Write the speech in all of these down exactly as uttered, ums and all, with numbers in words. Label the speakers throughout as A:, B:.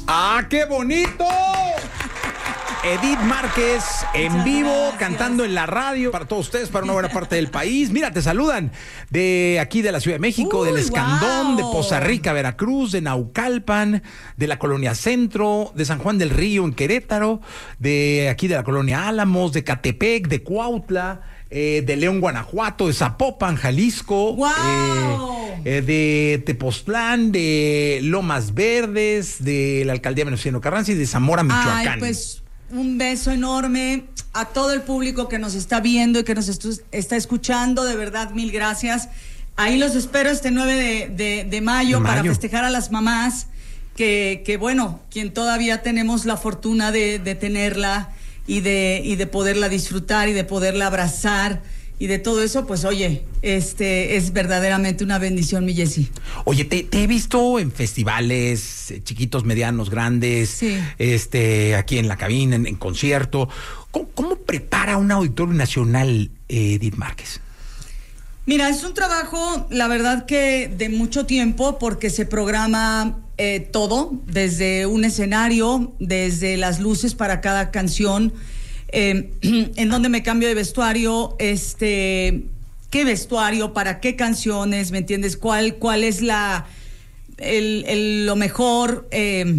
A: ¡Ah, qué bonito! Edith Márquez en
B: Muchas
A: vivo,
B: gracias.
A: cantando en la radio para todos ustedes, para una buena parte del país. Mira, te saludan de aquí de la Ciudad de México,
B: Uy,
A: del Escandón,
B: wow.
A: de Poza Rica, Veracruz, de Naucalpan, de la Colonia Centro, de San Juan del Río en Querétaro, de aquí de la Colonia Álamos, de Catepec, de Cuautla, eh, de León, Guanajuato, de Zapopan, Jalisco,
B: ¡Wow!
A: eh, eh, de Tepoztlán, de Lomas Verdes, de la Alcaldía Venustiano Carranza y de Zamora, Michoacán.
B: Ay, pues un beso enorme a todo el público que nos está viendo y que nos estu- está escuchando. De verdad, mil gracias. Ahí los espero este nueve de, de, de mayo
A: De
B: para
A: mayo.
B: festejar a las mamás, que, que bueno, quien todavía tenemos la fortuna de, de tenerla y de, y de poderla disfrutar y de poderla abrazar y de todo eso, pues oye, este es verdaderamente una bendición, mi Jessy.
A: Oye, te, te he visto en festivales, eh, chiquitos, medianos, grandes,
B: Sí.
A: este, aquí en la cabina, en, en concierto. ¿Cómo, cómo prepara un auditorio nacional, eh, Edith Márquez?
B: Mira, es un trabajo, la verdad que de mucho tiempo, porque se programa eh, todo, desde un escenario, desde las luces para cada canción, eh, en donde me cambio de vestuario, este, qué vestuario, para qué canciones, ¿me entiendes? ¿Cuál, cuál es la, el, el- lo mejor, eh,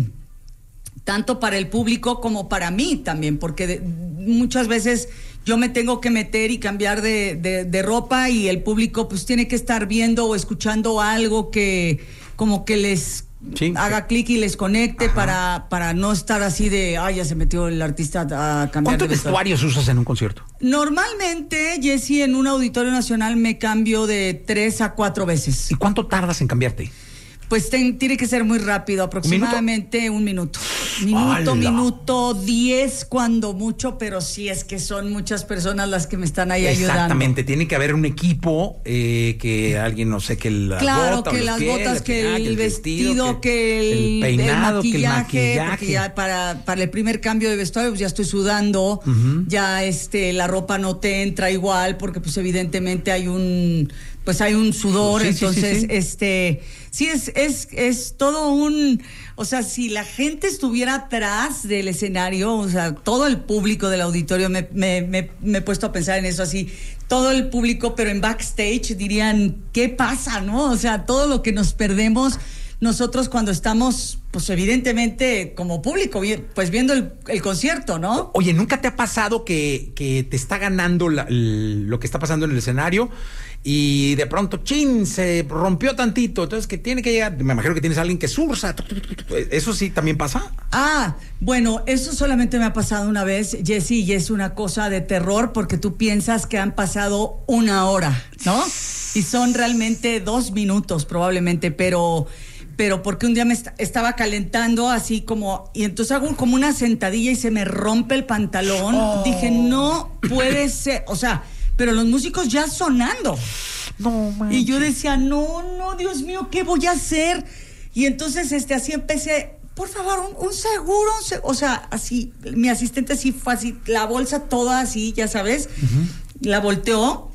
B: tanto para el público como para mí también, porque de- muchas veces yo me tengo que meter y cambiar de, de, de ropa y el público pues tiene que estar viendo o escuchando algo que como que les
A: Sí.
B: haga clic y les conecte.
A: Ajá.
B: para para no estar así de, ay, ya se metió el artista a cambiar
A: ¿Cuántos
B: de vestuario.
A: vestuarios usas en un concierto?
B: Normalmente, Jessy, en un auditorio nacional me cambio de tres a cuatro veces.
A: ¿Y cuánto tardas en cambiarte?
B: Pues ten- tiene que ser muy rápido, aproximadamente un minuto. Minuto,
A: ¡Hala!
B: minuto, diez cuando mucho, pero sí es que son muchas personas las que me están ahí ayudando.
A: Exactamente, tiene que haber un equipo, eh, que alguien, no sé, que la
B: Claro,
A: bota, o
B: que
A: los
B: las
A: pies,
B: botas,
A: la
B: que
A: peinada,
B: el vestido, que el,
A: el peinado,
B: el
A: que el
B: maquillaje,
A: maquillaje.
B: porque ya para, para el primer cambio de vestuario pues ya estoy sudando,
A: Ujú.
B: ya este la ropa no te entra igual porque pues evidentemente hay un pues hay un sudor,
A: Sí, sí, sí,
B: entonces
A: sí.
B: este sí es es es todo un, o sea, si la gente estuviera atrás del escenario, o sea, todo el público del auditorio, me, me, me, me he puesto a pensar en eso así, todo el público, pero en backstage dirían, ¿qué pasa, no? O sea, todo lo que nos perdemos nosotros cuando estamos, pues evidentemente como público, vi- pues viendo el, el concierto, ¿no?
A: Oye, ¿nunca te ha pasado que, que te está ganando la- l- lo que está pasando en el escenario y de pronto, chin, se rompió tantito, entonces que tiene que llegar, me imagino que tienes a alguien que sursa, tu, tu, tu, tu, ¿eso sí también pasa?
B: Ah, bueno, eso solamente me ha pasado una vez, Jessy, y es una cosa de terror porque tú piensas que han pasado una hora, ¿no? Y son realmente dos minutos probablemente, pero pero porque un día me est- estaba calentando así como, y entonces hago como una sentadilla y se me rompe el pantalón.
A: Oh.
B: Dije, no puede ser, o sea, pero los músicos ya sonando.
A: No, man.
B: Y yo decía, no, no, Dios mío, ¿qué voy a hacer? Y entonces, este, así empecé, por favor, un, un seguro, un se-". O sea, así, mi asistente así fue así, la bolsa toda así, ya sabes, la volteó,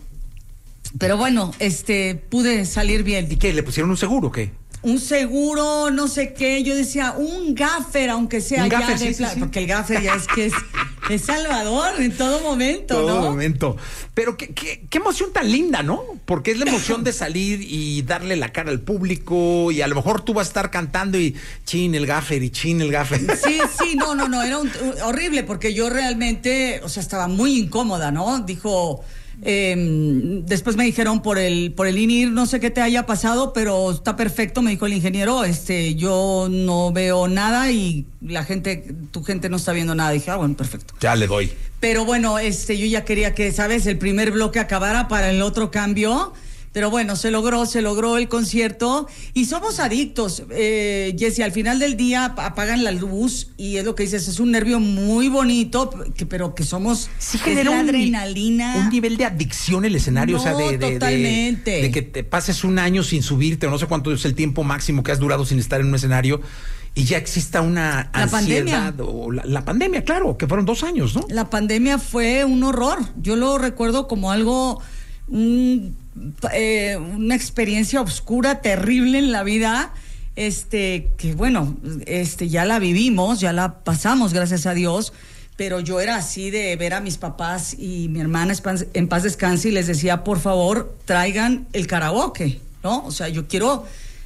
B: pero bueno, este, pude salir bien.
A: ¿Y qué? ¿Le pusieron un seguro o qué?
B: Un seguro, no sé qué, yo decía, un gaffer, aunque sea
A: Un
B: ya
A: gaffer,
B: de
A: sí, sí,
B: pla-
A: sí.
B: porque el gaffer ya es que es, es Salvador en todo momento,
A: Todo
B: ¿no?
A: momento. Pero qué, qué, qué emoción tan linda, ¿no? Porque es la emoción de salir y darle la cara al público y a lo mejor tú vas a estar cantando y chin el gaffer y chin el gaffer.
B: Sí, sí, no, no, no, era un- un- horrible porque yo realmente, o sea, estaba muy incómoda, ¿no? Dijo, eh, después me dijeron por el por el I N I R, no sé qué te haya pasado, pero está perfecto, me dijo el ingeniero, este, yo no veo nada y la gente, tu gente no está viendo nada. Dije, ah, bueno, perfecto.
A: Ya le doy.
B: Pero bueno, este, yo ya quería que, ¿sabes? El primer bloque acabara para el otro cambio. Pero bueno, se logró, se logró el concierto y somos adictos, eh, Jessy, al final del día apagan la luz y es lo que dices, es un nervio muy bonito, que, pero que somos,
A: Sí
B: es
A: genera
B: la
A: un, ni-
B: adrenalina.
A: un nivel de adicción el escenario,
B: No,
A: o sea, de, de- de-
B: totalmente.
A: de que te pases un año sin subirte o no sé cuánto es el tiempo máximo que has durado sin estar en un escenario y ya exista una
B: La
A: ansiedad
B: pandemia.
A: o la, la pandemia, claro, que fueron dos años, ¿no?
B: La pandemia fue un horror, yo lo recuerdo como algo, un, eh, una experiencia oscura, terrible en la vida. este, que bueno, este, ya la vivimos, ya la pasamos, gracias a Dios, pero yo era así de ver a mis papás y mi hermana en paz descanse y les decía, por favor, traigan el karaoke, ¿no? O sea, yo quiero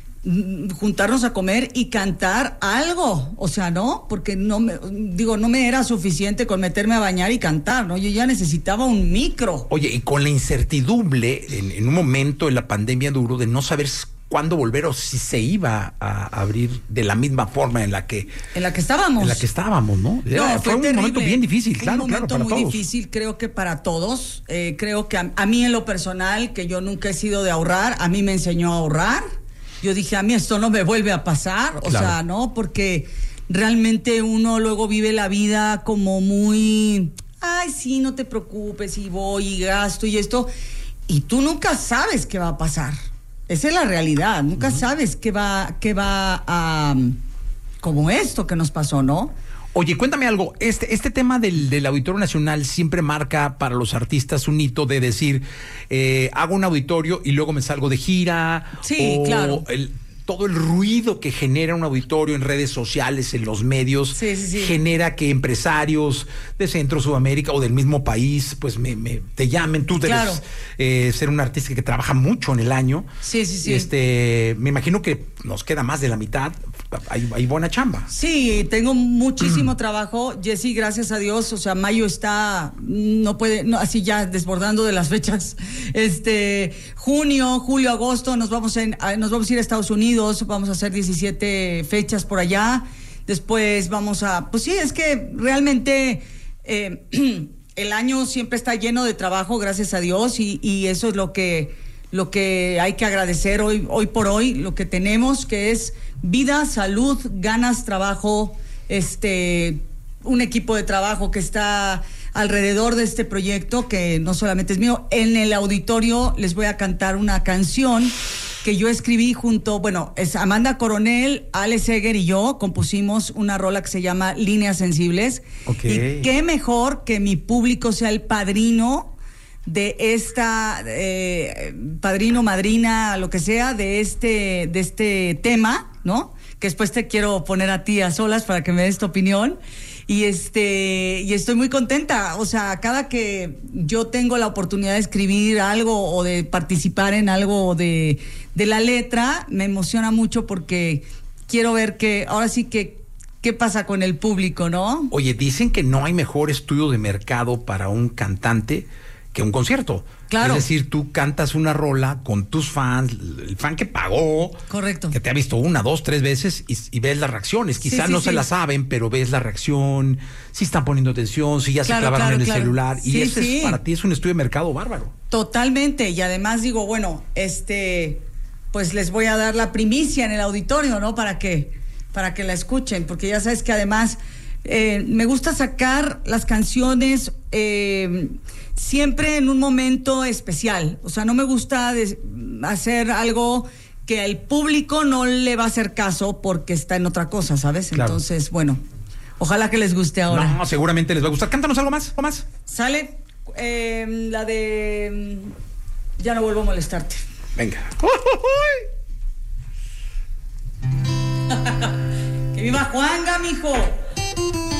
B: juntarnos a comer y cantar algo, o sea, ¿no? Porque no me, digo, no me era suficiente con meterme a bañar y cantar, ¿no? Yo ya necesitaba un micro.
A: Oye, y con la incertidumbre, en, en un momento en la pandemia duro, de no saber cuándo volver o si se iba a abrir de la misma forma en la que...
B: En la que estábamos.
A: En la que estábamos, ¿no? Era,
B: no
A: fue, fue un
B: terrible.
A: momento bien difícil, claro,
B: un momento
A: claro, para
B: muy
A: todos.
B: difícil, creo que para todos. Eh, creo que a, a mí en lo personal, que yo nunca he sido de ahorrar, a mí me enseñó a ahorrar. Yo dije, a mí esto no me vuelve a pasar, o
A: claro.
B: sea, ¿no? Porque realmente uno luego vive la vida como muy, ay, sí, no te preocupes, y voy y gasto y esto, y tú nunca sabes qué va a pasar. Esa es la realidad, nunca uh-huh. sabes qué va, qué va a, um, como esto que nos pasó, ¿no?
A: Oye, cuéntame algo, este, este tema del, del Auditorio Nacional siempre marca para los artistas un hito de decir, eh, hago un auditorio y luego me salgo de gira.
B: Sí,
A: o
B: claro.
A: El, todo el ruido que genera un auditorio en redes sociales, en los medios,
B: sí, sí, sí.
A: genera que empresarios de Centro, Sudamérica o del mismo país, pues me, me te llamen. Tú debes
B: claro.
A: eh, ser un artista que trabaja mucho en el año.
B: Sí, sí, sí.
A: Este, me imagino que nos queda más de la mitad. Hay, hay buena chamba.
B: Sí, tengo muchísimo mm. trabajo, Jessy, gracias a Dios. O sea, mayo está, no puede, no, así ya desbordando de las fechas. Este, junio, julio, agosto, nos vamos en, a, nos vamos a ir a Estados Unidos, vamos a hacer diecisiete fechas por allá. Después vamos a, pues sí, es que realmente eh, el año siempre está lleno de trabajo, gracias a Dios, y, y eso es lo que, lo que hay que agradecer hoy, hoy por hoy, lo que tenemos, que es vida, salud, ganas, trabajo, este, un equipo de trabajo que está alrededor de este proyecto, que no solamente es mío. En el auditorio les voy a cantar una canción que yo escribí junto, bueno, es Amanda Coronel, Ale Seger y yo compusimos una rola que se llama Líneas Sensibles.
A: Okay.
B: Y qué mejor que mi público sea el padrino de esta, eh, padrino, madrina, lo que sea, de este, de este tema, ¿no? Que después te quiero poner a ti a solas para que me des tu opinión. Y este, y estoy muy contenta. O sea, cada que yo tengo la oportunidad de escribir algo o de participar en algo de, de la letra, me emociona mucho porque quiero ver que, ahora sí que, ¿qué pasa con el público, no?
A: Oye, dicen que no hay mejor estudio de mercado para un cantante que un concierto.
B: Claro.
A: Es decir, tú cantas una rola con tus fans, el fan que pagó.
B: Correcto.
A: Que te ha visto una, dos, tres veces y, y ves las reacciones. Quizás
B: sí, sí,
A: no
B: sí.
A: se la saben, pero ves la reacción, si están poniendo atención, si ya
B: claro,
A: se clavaron
B: claro,
A: en el
B: claro.
A: celular.
B: Sí,
A: y eso
B: sí.
A: es, para ti es un estudio de mercado bárbaro.
B: Totalmente. Y además digo, bueno, este, pues les voy a dar la primicia en el auditorio, ¿no? Para que, para que la escuchen, porque ya sabes que además eh, me gusta sacar las canciones eh, siempre en un momento especial. O sea, no me gusta de, hacer algo que al público no le va a hacer caso porque está en otra cosa, ¿sabes?
A: Claro.
B: Entonces, bueno, ojalá que les guste ahora.
A: No, seguramente les va a gustar. Cántanos algo más, o más.
B: ¿Sale? Eh, la de Ya no vuelvo a molestarte.
A: Venga.
B: ¡Que viva Juanga, mijo!